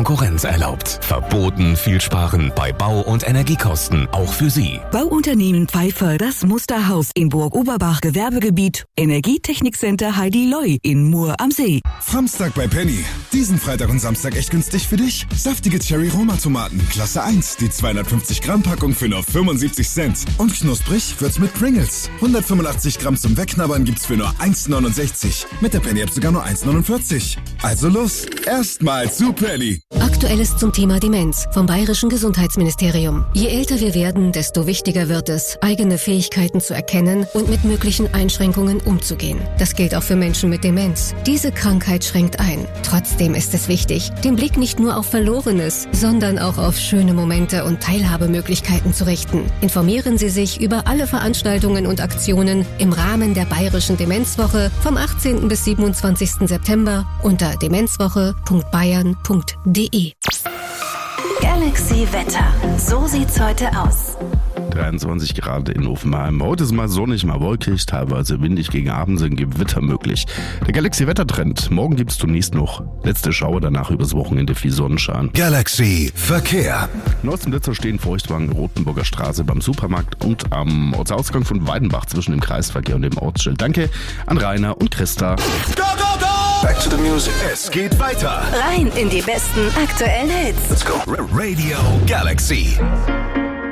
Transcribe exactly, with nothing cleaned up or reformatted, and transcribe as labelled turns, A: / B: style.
A: Konkurrenz erlaubt. Verboten viel sparen bei Bau- und Energiekosten, auch für Sie.
B: Bauunternehmen Pfeiffer, das Musterhaus in Burg-Oberbach, Gewerbegebiet. Energietechnikcenter Heidi Loy in Mur am See.
C: Samstag bei Penny. Diesen Freitag und Samstag echt günstig für dich. Saftige Cherry-Roma-Tomaten, Klasse eins. Die zweihundertfünfzig Gramm Packung für nur fünfundsiebzig Cent. Und knusprig wird's mit Pringles. hundertfünfundachtzig Gramm zum Wegknabbern gibt's für nur eins neunundsechzig. Mit der Penny-App sogar nur eins neunundvierzig. Also los, erstmal zu Penny.
D: Aktuelles zum Thema Demenz vom Bayerischen Gesundheitsministerium. Je älter wir werden, desto wichtiger wird es, eigene Fähigkeiten zu erkennen und mit möglichen Einschränkungen umzugehen. Das gilt auch für Menschen mit Demenz. Diese Krankheit schränkt ein. Trotzdem ist es wichtig, den Blick nicht nur auf Verlorenes, sondern auch auf schöne Momente und Teilhabemöglichkeiten zu richten. Informieren Sie sich über alle Veranstaltungen und Aktionen im Rahmen der Bayerischen Demenzwoche vom achtzehnten bis siebenundzwanzigsten September unter demenzwoche punkt bayern punkt de.
E: Galaxy Wetter. So sieht's heute aus.
F: dreiundzwanzig Grad in Offenheim. Heute ist mal sonnig, mal wolkig, teilweise windig, gegen Abend sind Gewitter möglich. Der Galaxy-Wettertrend. Morgen gibt es zunächst noch letzte Schauer, danach übers Wochenende viel Sonnenschein.
G: Galaxy Verkehr.
F: Neuesten Blitzer stehen Feuchtwagen Rotenburger Straße beim Supermarkt und am Ortsausgang von Weidenbach zwischen dem Kreisverkehr und dem Ortsschild. Danke an Rainer und Christa.
G: Go, go, go! Back to the music. Es geht weiter.
E: Rein in die besten aktuellen Hits.
G: Let's go. Radio Galaxy.